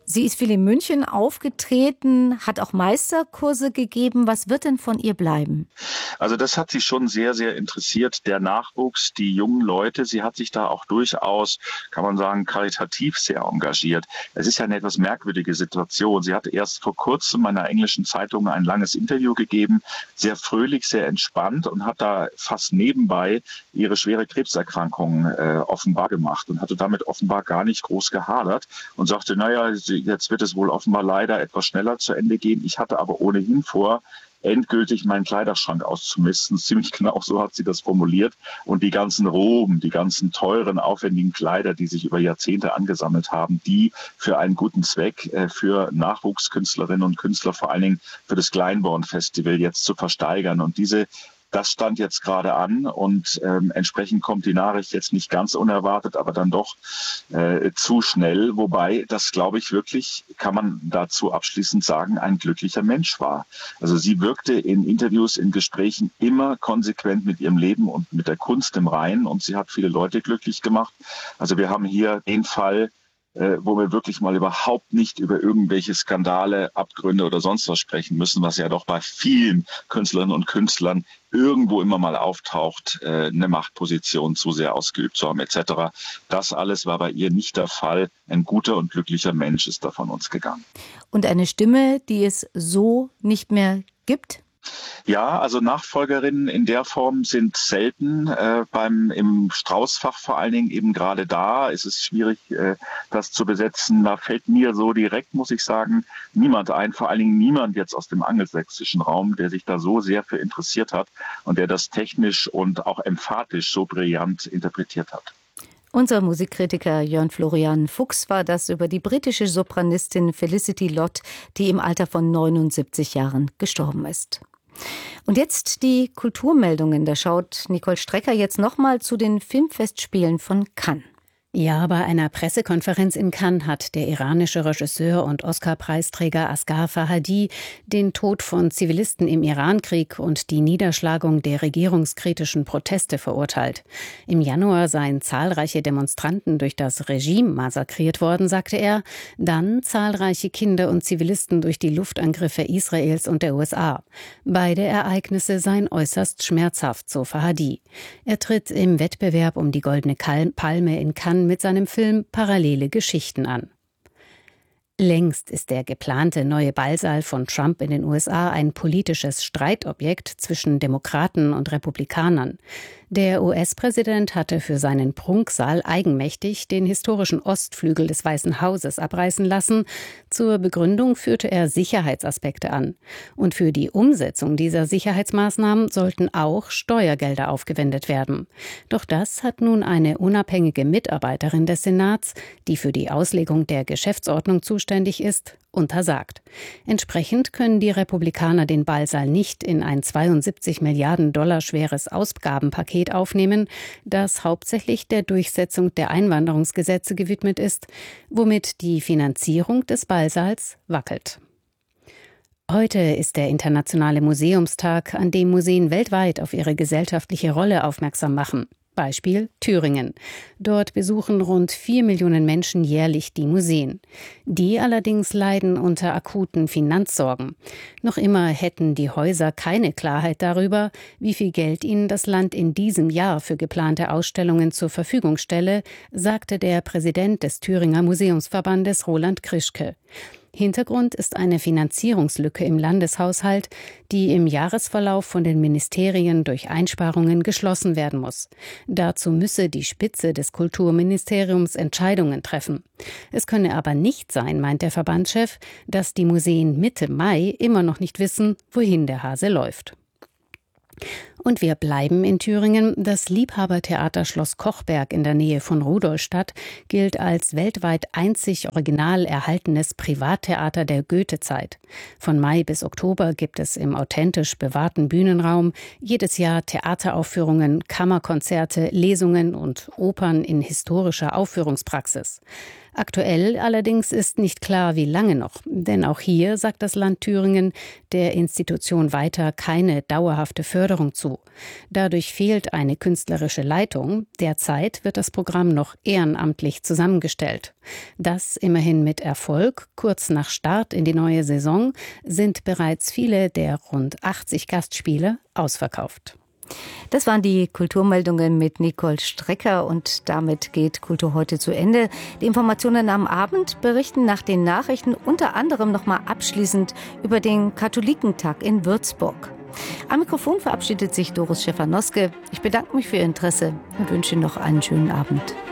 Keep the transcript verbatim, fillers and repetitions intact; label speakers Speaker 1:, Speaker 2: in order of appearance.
Speaker 1: Sie ist viel in München aufgetreten, hat auch Meisterkurse gegeben. Was wird denn von ihr bleiben?
Speaker 2: Also das hat sie schon sehr, sehr interessiert, der Nachwuchs, die jungen Leute. Sie hat sich da auch durchaus, kann man sagen, karitativ sehr engagiert. Es ist ja eine etwas merkwürdige Situation. Sie hat erst vor kurzem einer englischen Zeitung ein langes Interview gegeben, sehr fröhlich, sehr entspannt und hat da fast nebenbei ihre schwere Krebserkrankung äh, offenbar gemacht und hatte damit offenbar gar nicht groß gehadert und sagte, naja, jetzt wird es wohl offenbar leider etwas schneller zu Ende gehen. Ich hatte aber ohnehin vor, endgültig meinen Kleiderschrank auszumisten. Ziemlich genau so hat sie das formuliert. Und die ganzen Roben, die ganzen teuren, aufwendigen Kleider, die sich über Jahrzehnte angesammelt haben, die für einen guten Zweck, für Nachwuchskünstlerinnen und Künstler, vor allen Dingen für das Glyndebourne-Festival jetzt zu versteigern. Und diese Das stand jetzt gerade an und ähm, entsprechend kommt die Nachricht jetzt nicht ganz unerwartet, aber dann doch äh, zu schnell. Wobei das, glaube ich, wirklich, kann man dazu abschließend sagen, ein glücklicher Mensch war. Also sie wirkte in Interviews, in Gesprächen immer konsequent mit ihrem Leben und mit der Kunst im Reinen und sie hat viele Leute glücklich gemacht. Also wir haben hier den Fall, wo wir wirklich mal überhaupt nicht über irgendwelche Skandale, Abgründe oder sonst was sprechen müssen, was ja doch bei vielen Künstlerinnen und Künstlern irgendwo immer mal auftaucht, eine Machtposition zu sehr ausgeübt zu haben et cetera. Das alles war bei ihr nicht der Fall. Ein guter und glücklicher Mensch ist da von uns gegangen.
Speaker 1: Und eine Stimme, die es so nicht mehr gibt?
Speaker 2: Ja, also Nachfolgerinnen in der Form sind selten. Äh, beim im Straußfach vor allen Dingen eben gerade da ist es schwierig, äh, das zu besetzen. Da fällt mir so direkt, muss ich sagen, niemand ein. Vor allen Dingen niemand jetzt aus dem angelsächsischen Raum, der sich da so sehr für interessiert hat und der das technisch und auch emphatisch so brillant interpretiert hat.
Speaker 1: Unser Musikkritiker Jörn Florian Fuchs war das über die britische Sopranistin Felicity Lott, die im Alter von neunundsiebzig Jahren gestorben ist. Und jetzt die Kulturmeldungen. Da schaut Nicole Strecker jetzt nochmal zu den Filmfestspielen von Cannes.
Speaker 3: Ja, bei einer Pressekonferenz in Cannes hat der iranische Regisseur und Oscar-Preisträger Asghar Farhadi den Tod von Zivilisten im Irankrieg und die Niederschlagung der regierungskritischen Proteste verurteilt. Im Januar seien zahlreiche Demonstranten durch das Regime massakriert worden, sagte er, dann zahlreiche Kinder und Zivilisten durch die Luftangriffe Israels und der U S A. Beide Ereignisse seien äußerst schmerzhaft, so Farhadi. Er tritt im Wettbewerb um die Goldene Palme in Cannes mit seinem Film Parallele Geschichten an. Längst ist der geplante neue Ballsaal von Trump in den U S A ein politisches Streitobjekt zwischen Demokraten und Republikanern. Der U S-Präsident hatte für seinen Prunksaal eigenmächtig den historischen Ostflügel des Weißen Hauses abreißen lassen. Zur Begründung führte er Sicherheitsaspekte an. Und für die Umsetzung dieser Sicherheitsmaßnahmen sollten auch Steuergelder aufgewendet werden. Doch das hat nun eine unabhängige Mitarbeiterin des Senats, die für die Auslegung der Geschäftsordnung zuständig ist, untersagt. Entsprechend können die Republikaner den Ballsaal nicht in ein zweiundsiebzig Milliarden Dollar schweres Ausgabenpaket aufnehmen, das hauptsächlich der Durchsetzung der Einwanderungsgesetze gewidmet ist, womit die Finanzierung des Ballsaals wackelt. Heute ist der Internationale Museumstag, an dem Museen weltweit auf ihre gesellschaftliche Rolle aufmerksam machen. Beispiel Thüringen. Dort besuchen rund vier Millionen Menschen jährlich die Museen. Die allerdings leiden unter akuten Finanzsorgen. Noch immer hätten die Häuser keine Klarheit darüber, wie viel Geld ihnen das Land in diesem Jahr für geplante Ausstellungen zur Verfügung stelle, sagte der Präsident des Thüringer Museumsverbandes Roland Krischke. Hintergrund ist eine Finanzierungslücke im Landeshaushalt, die im Jahresverlauf von den Ministerien durch Einsparungen geschlossen werden muss. Dazu müsse die Spitze des Kulturministeriums Entscheidungen treffen. Es könne aber nicht sein, meint der Verbandschef, dass die Museen Mitte Mai immer noch nicht wissen, wohin der Hase läuft. Und wir bleiben in Thüringen. Das Liebhabertheater Schloss Kochberg in der Nähe von Rudolstadt gilt als weltweit einzig original erhaltenes Privattheater der Goethezeit. Von Mai bis Oktober gibt es im authentisch bewahrten Bühnenraum jedes Jahr Theateraufführungen, Kammerkonzerte, Lesungen und Opern in historischer Aufführungspraxis. Aktuell allerdings ist nicht klar, wie lange noch. Denn auch hier sagt das Land Thüringen der Institution weiter keine dauerhafte Förderung zu. Dadurch fehlt eine künstlerische Leitung. Derzeit wird das Programm noch ehrenamtlich zusammengestellt. Das immerhin mit Erfolg. Kurz nach Start in die neue Saison sind bereits viele der rund achtzig Gastspiele ausverkauft.
Speaker 1: Das waren die Kulturmeldungen mit Nicole Strecker und damit geht Kultur heute zu Ende. Die Informationen am Abend berichten nach den Nachrichten unter anderem nochmal abschließend über den Katholikentag in Würzburg. Am Mikrofon verabschiedet sich Doris Schäfer-Noske. Ich bedanke mich für Ihr Interesse und wünsche Ihnen noch einen schönen Abend.